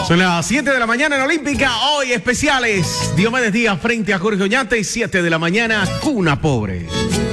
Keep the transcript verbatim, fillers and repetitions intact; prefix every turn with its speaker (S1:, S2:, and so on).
S1: Son las siete de la mañana en Olímpica. Hoy especiales. Diomedes Díaz frente a Jorge Oñate. siete de la mañana, Cuna Pobre.